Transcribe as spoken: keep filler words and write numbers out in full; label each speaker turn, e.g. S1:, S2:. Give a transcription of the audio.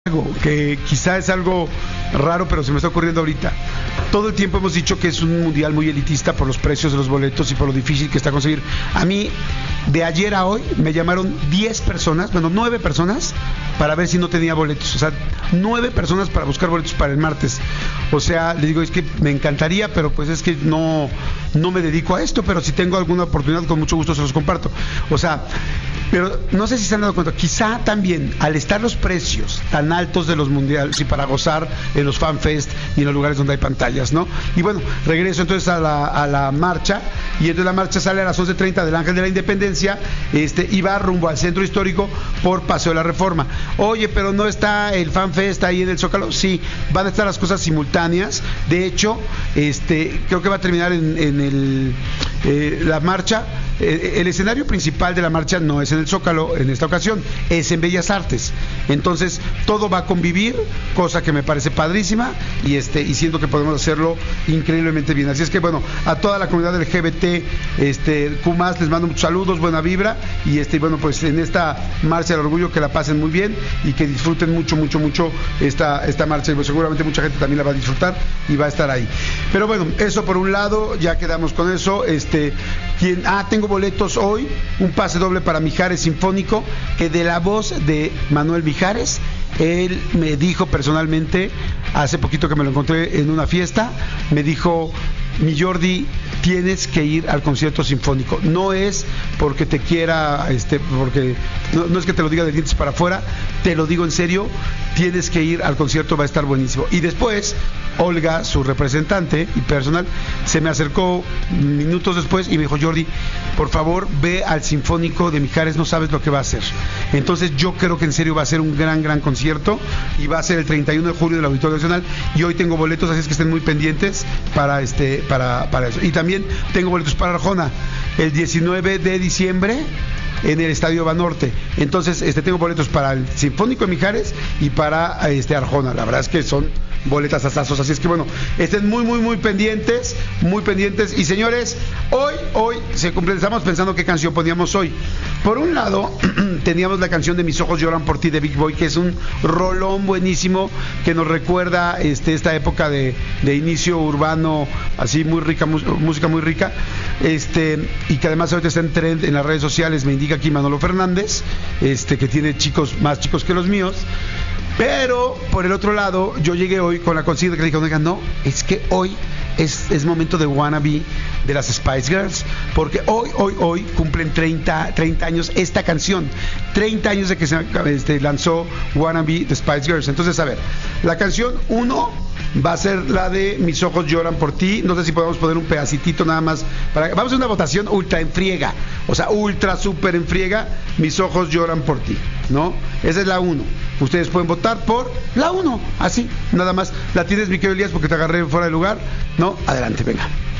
S1: que quizá es algo raro, pero se me está ocurriendo ahorita. Todo el tiempo hemos dicho que es un mundial muy elitista por los precios de los boletos y por lo difícil que está conseguir. A mí, de ayer a hoy, me llamaron diez personas, bueno, nueve personas, para ver si no tenía boletos. O sea, nueve personas para buscar boletos para el martes. O sea, le digo, es que me encantaría, pero pues es que no, no me dedico a esto, pero si tengo alguna oportunidad, con mucho gusto se los comparto. O sea, pero no sé si se han dado cuenta, quizá también al estar los precios tan altos de los mundiales y para gozar en los fanfest y en los lugares donde hay pantallas, ¿no? Y bueno, regreso entonces a la, a la marcha, y entonces la marcha sale a las once treinta del Ángel de la Independencia, este, y va rumbo al centro histórico por Paseo de la Reforma. Oye, pero no está el fanfest ahí en el Zócalo. Sí, van a estar las cosas simultáneas. De hecho, este, creo que va a terminar en, en el, eh, la marcha. El escenario principal de la marcha no es en el Zócalo en esta ocasión, es en Bellas Artes. Entonces todo va a convivir, cosa que me parece padrísima, y este y siento que podemos hacerlo increíblemente bien. Así es que bueno, a toda la comunidad L G B T, este, Q más, les mando muchos saludos, buena vibra, y este bueno, pues en esta marcha del orgullo que la pasen muy bien y que disfruten mucho, mucho, mucho esta, esta marcha, y pues seguramente mucha gente también la va a disfrutar y va a estar ahí. Pero bueno, eso por un lado, ya quedamos con eso. Este, quien, ah, tengo boletos hoy, un pase doble para Mijares Sinfónico, que de la voz de Manuel Mijares, él me dijo personalmente, hace poquito que me lo encontré en una fiesta, me dijo: mi Jordi, tienes que ir al concierto sinfónico. No es porque te quiera, este, porque no, no es que te lo diga de dientes para afuera, te lo digo en serio, tienes que ir al concierto, va a estar buenísimo. Y después, Olga, su representante y personal, se me acercó minutos después y me dijo: Jordi, por favor, ve al Sinfónico de Mijares, no sabes lo que va a hacer. Entonces yo creo que en serio va a ser un gran, gran concierto, y va a ser el treinta y uno de julio del Auditorio Nacional, y hoy tengo boletos, así es que estén muy pendientes para este para, para eso. Y también tengo boletos para Arjona el diecinueve de diciembre en el Estadio Banorte. Entonces este tengo boletos para el Sinfónico de Mijares y para este Arjona. La verdad es que son boletas asazos, así es que bueno, estén muy muy muy pendientes, muy pendientes. Y señores, hoy, hoy se cumple, estamos pensando qué canción poníamos hoy. Por un lado, teníamos la canción de Mis ojos lloran por ti de Big Boy, que es un rolón buenísimo, que nos recuerda este, esta época de, de inicio urbano, así muy rica, música muy rica, este, y que además ahorita está en trend en las redes sociales, me indica aquí Manolo Fernández, este, que tiene chicos más chicos que los míos. Pero por el otro lado, yo llegué hoy con la consigna que le dije: oigan, no, es que hoy es, es momento de Wannabe de las Spice Girls, porque hoy, hoy, hoy cumplen treinta, treinta años esta canción, treinta años de que se este, lanzó Wannabe de Spice Girls. Entonces, a ver, la canción uno va a ser la de Mis ojos lloran por ti. No sé si podemos poner un pedacitito nada más para... Vamos a hacer una votación ultra en friega, o sea, ultra súper en friega. Mis ojos lloran por ti, ¿no? Esa es la uno. Ustedes pueden votar por la uno, así, nada más. ¿La tienes, mi querido Elías, porque te agarré fuera de lugar? No, adelante, venga.